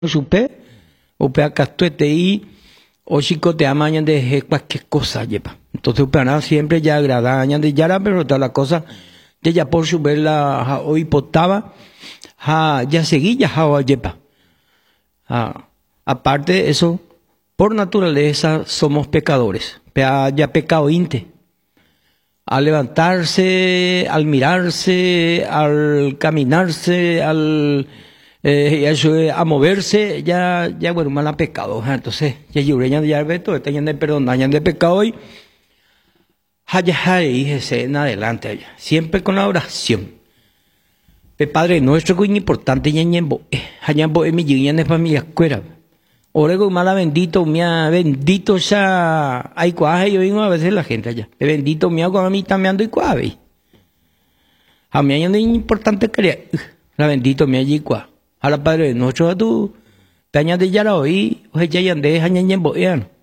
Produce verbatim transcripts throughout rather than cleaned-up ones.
supe, upe acastuete y o chico te amañan de cualquier cosa, lleva. Entonces upe siempre ya agradañan de yara, pero toda la cosa, ya ya por subir la hoy potaba, ya seguí ya ja lleva. Aparte de eso, por naturaleza somos pecadores, ya pecado inte. Al levantarse, al mirarse, al caminarse, al eh, eso, a moverse, ya, ya bueno, mal a pecado. Entonces, ya yo ya ya veto, este ya de perdón, ya de pecado hoy. Ya en adelante, siempre con la oración. El Padre nuestro que es importante, ya ñembo, ya ñembo es mi ya de familia escuela. Orego mala bendito, mía, bendito ya, hay cuaje, yo digo a veces la gente allá, bendito mía, con a mí también ando y cuaje. A mí es importante que la bendito mía allí cuaje. A la Padre nuestro, a tu, taña de yara hoy, o ya ya de jaña ñembo,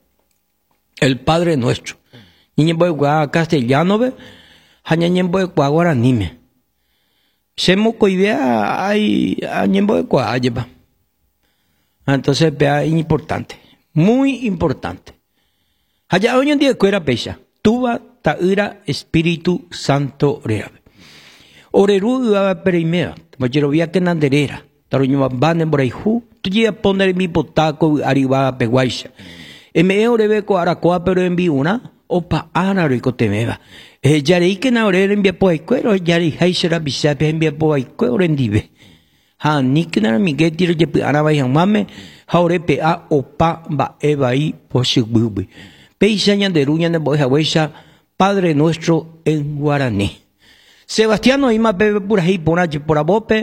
el Padre nuestro. Ñembo de cuaje castellano, ve, jaña ñembo de cuaje guaranime. Semo coibea, hay, a ñembo de cuaje, lleva. Entonces, vea, es importante, muy importante. Allá hoy en día escuela pecha, tuba taira Espíritu Santo rea. Oreru iba primero, pero vía que nanderera, taruño van en boraihu, tú ya poner mi potaco arriba peguaisha. Me orebeco aracoa pero envi una, opa anarico temeba. Yari que na orere envía por escuela, yari haishera bisape envía por escuela endive. Ha nikna miguel tiro je anaba yang mame haure pe a opa ba ebai posibubi peisaña de ruña de boja huesa Padre nuestro en guaraní. Sebastiano ima pe pura hi ponache por abope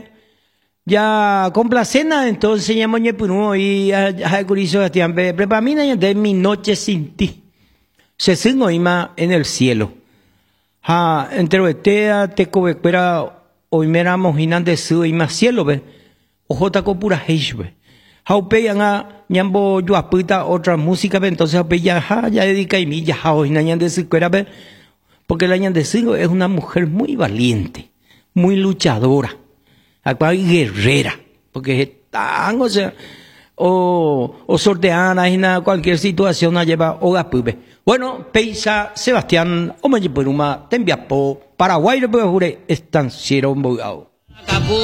ya complacena entonces ya moñe puno y ha curizo Sebastián pe prepara mi de mi noche sin ti se singo ima en el cielo ha entero etea te cobequera hoy mera mojinan de su y más cielo ve ojo taco pura heishbe haupe yanga ñambo yo aputa otra música ve entonces haupe ya ja ya dedica y mi ya hoy nañan de su cuera ve porque la ñan de su es una mujer muy valiente muy luchadora actual guerrera porque es tan o sea o o sorteana en cualquier situación la lleva o gapuve. Bueno, Peisa, Sebastián, Omayiperuma, Tembiapo, Paraguay, estanciero,